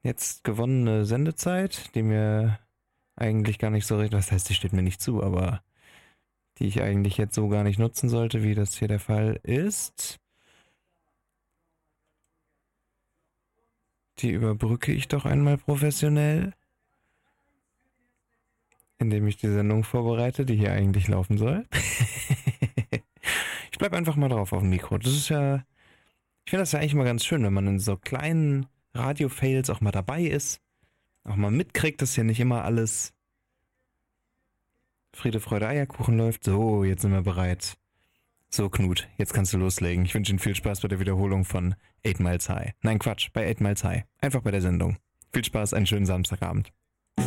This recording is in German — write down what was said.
jetzt gewonnene Sendezeit, die mir eigentlich gar nicht so richtig, was heißt, die steht mir nicht zu, aber die ich eigentlich jetzt so gar nicht nutzen sollte, wie das hier der Fall ist. Die überbrücke ich doch einmal professionell, indem ich die Sendung vorbereite, die hier eigentlich laufen soll. Ich bleib einfach mal drauf auf dem Mikro. Das ist ja, ich finde das ja eigentlich mal ganz schön, wenn man in so kleinen Radio-Fails auch mal dabei ist, auch mal mitkriegt, dass ja nicht immer alles Friede, Freude, Eierkuchen läuft. So, jetzt sind wir bereit. So, Knut, jetzt kannst du loslegen. Ich wünsche Ihnen viel Spaß bei der Wiederholung von 8 Miles High. Nein, Quatsch, bei 8 Miles High. Einfach bei der Sendung. Viel Spaß, einen schönen Samstagabend.